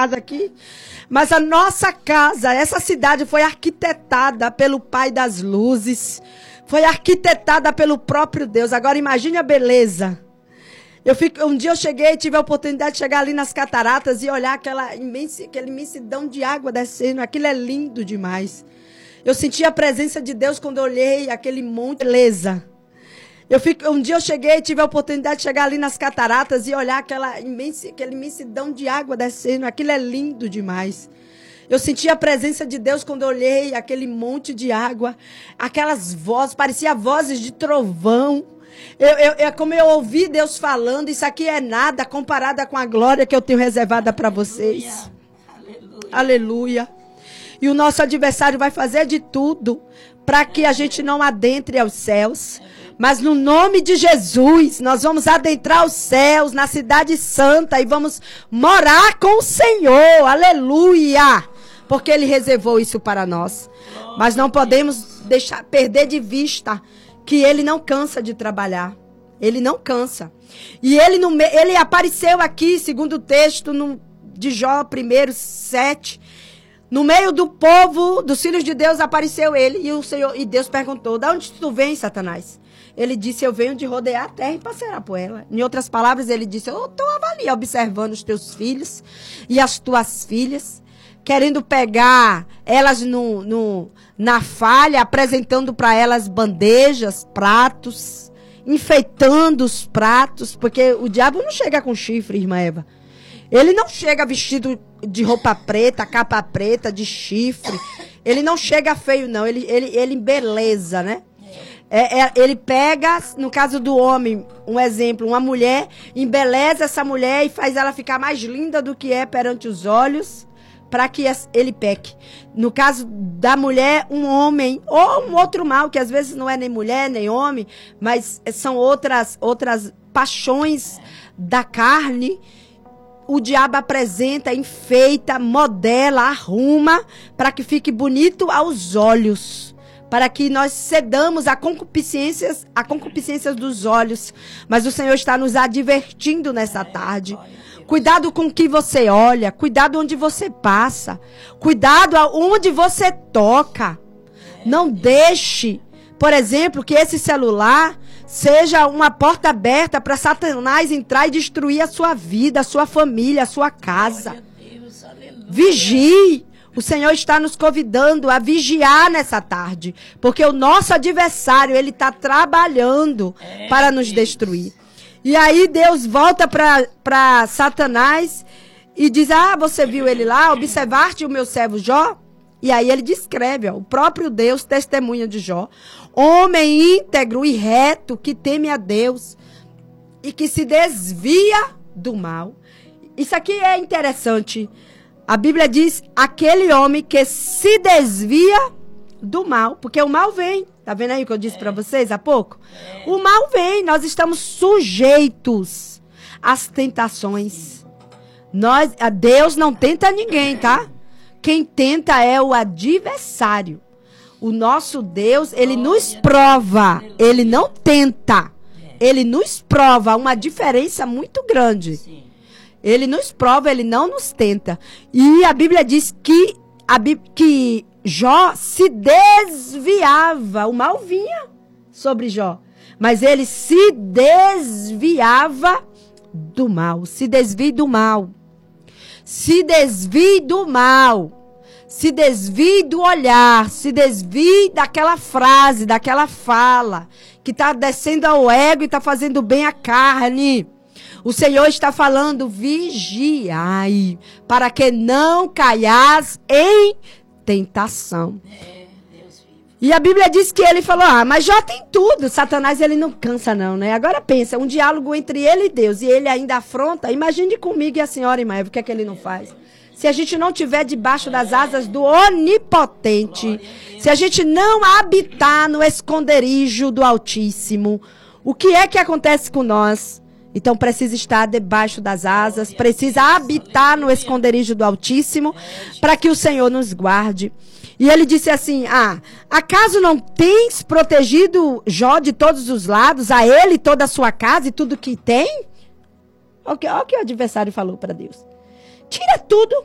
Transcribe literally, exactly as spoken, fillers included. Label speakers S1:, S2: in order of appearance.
S1: casa aqui. Mas a nossa casa, essa cidade foi arquitetada pelo Pai das Luzes. Foi arquitetada pelo próprio Deus. Agora imagine a beleza. Eu fico, um dia eu cheguei, tive a oportunidade de chegar ali nas cataratas e olhar aquela, imensa, aquela imensidão de água descendo. Aquilo é lindo demais. Eu senti a presença de Deus quando eu olhei aquele monte de beleza. Eu fico, um dia eu cheguei, tive a oportunidade de chegar ali nas cataratas e olhar aquela, imensa, aquela imensidão de água descendo. Aquilo é lindo demais. Eu senti a presença de Deus quando eu olhei aquele monte de água. Aquelas vozes, parecia vozes de trovão. Eu, eu, é como eu ouvi Deus falando, isso aqui é nada comparada com a glória que eu tenho reservada para vocês. Aleluia. Aleluia. E o nosso adversário vai fazer de tudo para que a gente não adentre aos céus. Mas no nome de Jesus, nós vamos adentrar os céus na cidade santa e vamos morar com o Senhor. Aleluia. Porque Ele reservou isso para nós. Mas não podemos deixar, perder de vista que Ele não cansa de trabalhar. Ele não cansa. E Ele, no, ele apareceu aqui, segundo o texto no, de Jó primeiro, sete. No meio do povo, dos filhos de Deus, apareceu Ele. E, o Senhor, e Deus perguntou, de onde tu vens, Satanás? Ele disse, eu venho de rodear a terra e passear por ela. Em outras palavras, ele disse, eu estou ali observando os teus filhos e as tuas filhas, querendo pegar elas no, no, na falha, apresentando para elas bandejas, pratos, enfeitando os pratos, porque o diabo não chega com chifre, irmã Eva. Ele não chega vestido de roupa preta, capa preta, de chifre. Ele não chega feio, não. Ele, ele, ele embeleza, né? É, é, ele pega, no caso do homem, um exemplo, uma mulher, embeleza essa mulher e faz ela ficar mais linda do que é perante os olhos, para que ele peque. No caso da mulher, um homem, ou um outro mal, que às vezes não é nem mulher, nem homem, mas são outras, outras paixões da carne. O diabo apresenta, enfeita, modela, arruma, para que fique bonito aos olhos. Para que nós cedamos a concupiscências, a concupiscências dos olhos. Mas o Senhor está nos advertindo nessa tarde. Cuidado com o que você olha, cuidado onde você passa, cuidado onde você toca. Não deixe, por exemplo, que esse celular seja uma porta aberta para Satanás entrar e destruir a sua vida, a sua família, a sua casa. Vigie. O Senhor está nos convidando a vigiar nessa tarde, porque o nosso adversário, ele está trabalhando é, para nos Deus. destruir. E aí Deus volta para Satanás e diz, ah, você viu ele lá, observaste o meu servo Jó? E aí ele descreve, ó, o próprio Deus testemunha de Jó. Homem íntegro e reto que teme a Deus e que se desvia do mal. Isso aqui é interessante. A Bíblia diz, aquele homem que se desvia do mal, porque o mal vem. Tá vendo aí o que eu disse é. para vocês há pouco? É. O mal vem, nós estamos sujeitos às tentações. Nós, a Deus não tenta ninguém, tá? Quem tenta é o adversário. O nosso Deus, ele nos prova, ele não tenta. Ele nos prova, uma diferença muito grande. Sim. Ele nos prova, ele não nos tenta. E a Bíblia diz que, a Bí- que Jó se desviava. O mal vinha sobre Jó. Mas ele se desviava do mal. Se desvie do mal. Se desvie do mal. Se desvie do olhar. Se desvie daquela frase, daquela fala. Que está descendo ao ego e está fazendo bem à carne. O Senhor está falando, vigiai, para que não caias em tentação. É, Deus vive. E a Bíblia diz que ele falou, ah, mas Jó tem tudo. Satanás, ele não cansa não, né? Agora pensa, um diálogo entre ele e Deus, e ele ainda afronta. Imagine comigo e a senhora, irmã Eva, o que é que ele não faz? Se a gente não estiver debaixo das asas do Onipotente, se a gente não habitar no esconderijo do Altíssimo, o que é que acontece com nós? Então precisa estar debaixo das asas, precisa habitar no esconderijo do Altíssimo, para que o Senhor nos guarde. E ele disse assim, ah, acaso não tens protegido Jó de todos os lados, a ele, toda a sua casa e tudo que tem? Olha o que, olha o que o adversário falou para Deus. Tira tudo,